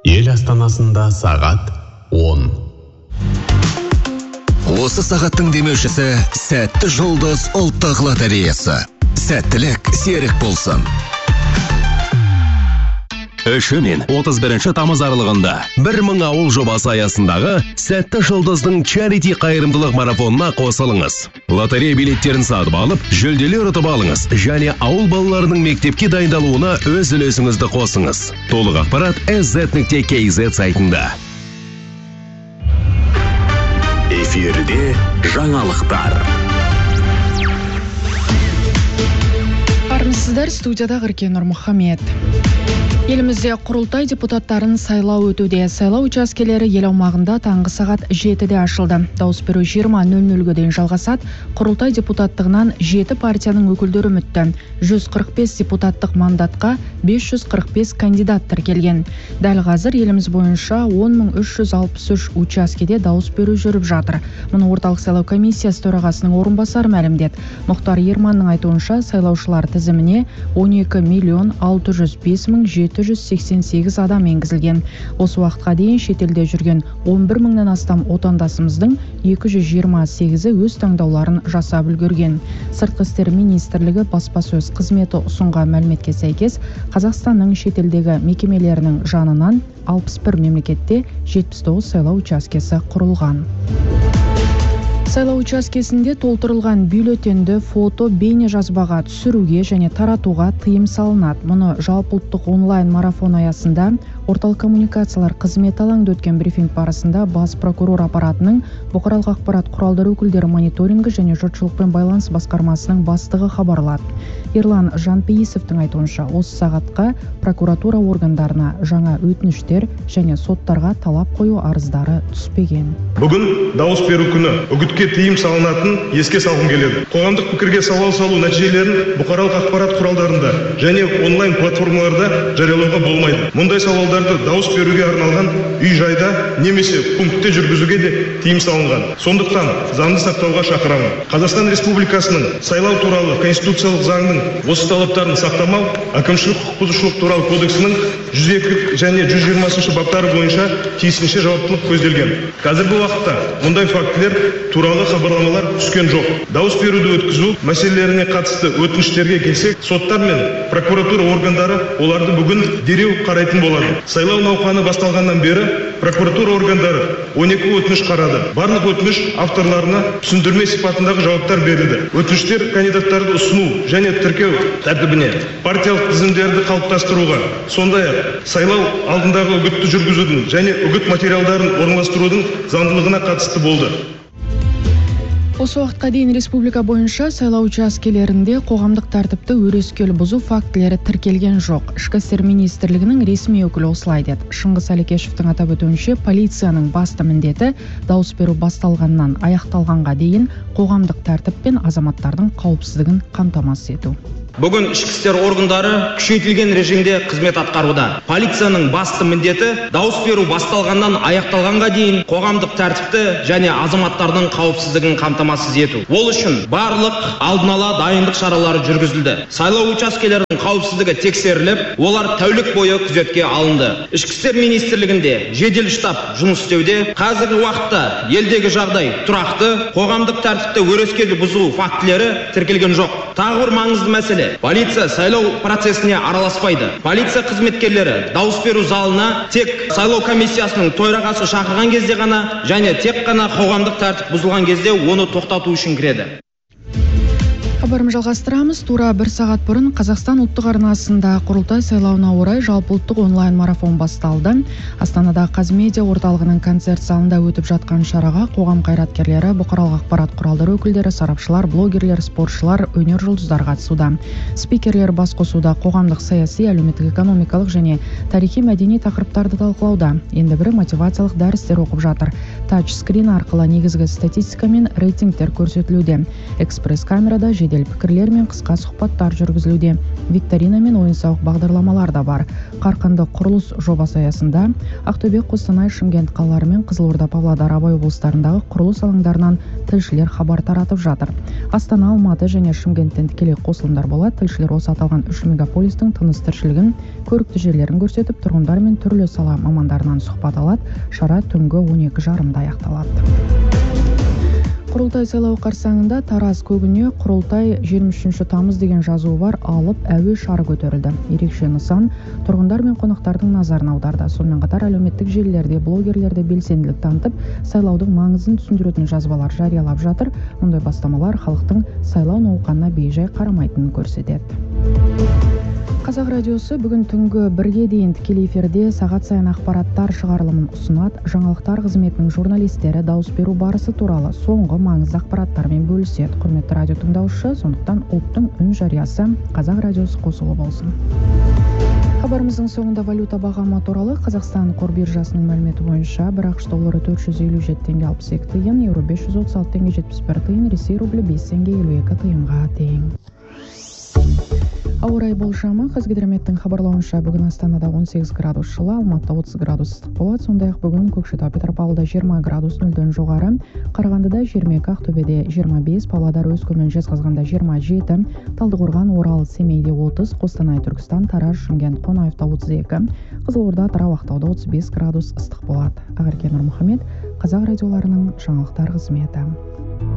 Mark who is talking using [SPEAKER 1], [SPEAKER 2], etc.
[SPEAKER 1] Ел астанасында сағат 10.
[SPEAKER 2] Осы сағаттың демеушісі Сәтті Жұлдыз ұлттық лотереясы. Сәттілік серік болсын.
[SPEAKER 3] Үші мен 31 тамыз аралығында 1000 ауыл жобасы аясындағы Сәтті Жұлдыздың чарити қайырымдылық марафонына қосылыңыз. Лотерея билеттерін сатып алып, жүлделер ұтып алыңыз және ауыл балаларының мектепке дайындалуына өз үлесіңізді қосыңыз. Толық ақпарат sz.kz сайтында.
[SPEAKER 2] Эфирде жаңалықтар.
[SPEAKER 4] Армысыздар, студияда Ғыркен Нұрмұхамед. Елімізде құрылтай депутаттарын сайлау өтуде. Сайлау учаскелері ел аумағында таңғы сағат 7-де ашылды. Дауыс беру 20:00-ге дейін жалғасады. Құрылтай депутаттығынан 7 партияның өкілдері үмітті. 145 депутаттық мандатқа 545 кандидат тіркелген. Дәл қазір еліміз бойынша 10.363 учаскеде дауыс беру жүріп жатыр. Мұны орталық сайлау комиссиясы төрағасының орынбасары мәлімдеді. Мұхтар Ерманның айтуынша сайлаушылар тізіміне 12.605.788 адам енгізілген. Осы уақытқа дейін шетелде жүрген 11.000-нан астам отандасымыздың 228-і өз таңдауларын жасап үлгерген. Сыртқы істер министрлігі баспасөз қызметі ұсынған мәліметке сәйкес, Қазақстанның шетелдегі мекемелерінің жанынан 61 мемлекетте 79 сайлау учаскесі құрылған. Сайлау учаскесінде толтырылған бюллетенді фото, бейне жазбаға түсіруге және таратуға тыйым салынады. Мұны жалпыұлттық онлайн марафон аясында орталық коммуникациялар қызметі алаңында өткен брифинг барысында бас прокурор аппаратының бұқаралық ақпарат құралдары өкілдері мониторингі және жұртшылықпен байланыс басқармасының бастығы хабарлады. Ерлан Жанпейісовтың айтуынша, осы сағатқа прокуратура органдарына жаңа өтініштер және соттарға талап қою арыздары түспеген.
[SPEAKER 5] Бүгін дауыс беру күні үгітке тыйым салынатын еске салғым келеді. Қоғамдық пікірге сауал салу нәтижелерін бұқаралық ақпарат құралдарында және онлайн платформаларда жариялауға болмайды. Мұндай сауалдарды дауыс беруге арналған үй-жайда немесе пунктте жүргізуге де тыйым салынған. Сондықтан заңды сақтауға шақырамын. Қазақстан Республикасының сайлау туралы конституциялық заңның осы талаптарын сақтамау әкімшілік құқық бұзушылық туралы кодексінің 102 және 120 баптары бойынша тиісінше жауаптылық көзделген. Қазіргі уақытта мұндай фактілер туралы хабарламалар түскен жоқ. Дауыс беруді өткізу мәселелеріне қатысты өтініштерге келсек, соттар мен прокуратура органдары оларды бүгін дереу қарайтын болады. Сайлау науқаны басталғаннан бері прокуратура органдары 12 өтініш қарады. Барлық өтініш авторларына түсіндірме сипатындағы жауаптар берілді. Өтініштер кандидаттарды ұсыну және тіркеу тәртібіне, партиялық тізімдерді қалыптастыруға, сондай-ақ сайлау алдындағы үгітті жүргізудің және үгіт материалдарын орналастырудың заңдылығына қатысты болды.
[SPEAKER 4] Осы уақытқа дейін республика бойынша сайлау учаскелерінде қоғамдық тәртіпті өрескел бұзу фактілері тіркелген жоқ. Ішкі істер министрлігінің ресми өкілі осылай деді. Шыңғыс Әликешевтің атап өтуінше, полицияның басты міндеті дауыс беру басталғаннан аяқталғанға дейін қоғамдық тәртіп пен азаматтардың қауіпсіздігін қамтамасыз ету.
[SPEAKER 6] Бүгін ішкі істер органдары күшейтілген режимде қызмет атқаруда. Полицияның басты міндеті дауыс беру басталғаннан аяқталғанға дейін қоғамдық тәртіпті және азаматтардың қауіпсіздігін қамтамасыз ету. Ол үшін барлық алдын ала дайындық шаралары жүргізілді. Сайлау учаскелерінің қауіпсіздігі тексеріліп, олар тәулік бойы күзетке алынды. Ішкі істер министрлігінде жедел штаб жұмыс істеуде. Қазіргі уақытта елдегі жағдай тұрақты, қоғамдық тәртіпті өрескел бұзу фактілері тіркелген жоқ. Тағы бір маңызды мәселе: полиция сайлау процесіне араласпайды. Полиция қызметкерлері дауыс беру залына тек сайлау комиссиясының төрағасы шақырған кезде ғана және тек қана қоғамдық тәртіп бұзылған кезде оны тоқтату үшін кіреді.
[SPEAKER 4] Хабарым жалғастырамыз. Тура 1 сағат бұрын Қазақстан ұлттық арнасында құрылтай сайлауына орай жалпыұлттық онлайн марафон басталды. Астанада Қазмедиа орталығының концерт залында өтіп жатқан шараға қоғам қайраткерлері, бұқаралық ақпарат құралдары өкілдері, сарапшылар, блогерлер, спортшылар, өнер жұлдыздары қатысуда. Спикерлер бас қосуда қоғамдық, саяси, әлеуметтік, экономикалық және тарихи мәдени тақырыптарды талқылауда. Енді бірі мотивациялық дәрістер оқып жатыр. тачскрин арқылы негізгі статистика мен рейтингтер көрсетілуде. Экспресс-камерада жедел пікірлер мен қысқа сұхбаттар жүргізілуде. Викторина мен ойын-сауық бағдарламалар да бар. Қарқынды құрылыс жобасы аясында Ақтөбе, Қостанай, Шымкент қалалары мен Қызылорда, Павлодар, Абай облыстарындағы құрылыс алаңдарынан тілшілер хабар таратып жатыр. Астана, Алматы және Шымкенттен тікелей қосылымдар болады. Тілшілер осы аталған 3 мегаполистің тыныс-тіршілігін, көрікті жерлерін көрсетіп, тұрғындар мен түрлі сала мамандарынан сұхбат алады. Шара түнгі 12:30-да аяқталады. Құрылтай сайлауы қарсаңында Тараз көгіне құрылтай 23 тамыз деген жазуы бар алып әуе шары көтерілді. Ерекше нысан тұрғындар мен қонақтардың назарын аударды. Сонымен қатар әлеуметтік желілерде блогерлерде белсенділік танытып, сайлаудың маңызын түсіндіретін жазбалар жариялап жатыр. Мұндай бастамалар халықтың сайлау науқанына бейжай қарамайтынын көрсетеді. Қазақ радиосы бүгін түнгі 1-ге дейін тікелей эфирде сағат сайын ақпараттар шығарылымын ұсынады. Жаңалықтар қызметінің журналистері дауыс беру барысы туралы соңғы маңызды ақпараттармен бөліседі. Құрметті радио тыңдаушы, сондықтан ұлттың үн жариясы Қазақ радиосы қосулы болсын. Хабарымыздың соңында валюта бағамы туралы. Қазақстан қор биржасының мәліметі бойынша бір ақш доллары 457 теңге 62 тиын, еуро 536 теңге 71 тиын, Ресей рублі 5 теңге 52 тиынға тең. Ауа райы болжамы. Қазгидрометтің хабарлауынша бүгін Астанада 18 градус жылы, Алматыда 30 градус ыстық болады. Сондай-ақ бүгін Көкшетау, Петропавлда 20 градус 0-ден жоғары, Қарағандыда 20, Ақтөбеде 25, Павлодар, Өскемен, Жезқазғанда 27, Талдықорған, Орал, Семейде 30, Қостанай, Түркістан, Тараз, Шымкент, Қонаевта 32, Қызылорда, Атырау, Ақтауда 35 градус ыстық болады. Ақерке Нұрмұхамед, Қазақ радиоларының жаңалықтар қызметі.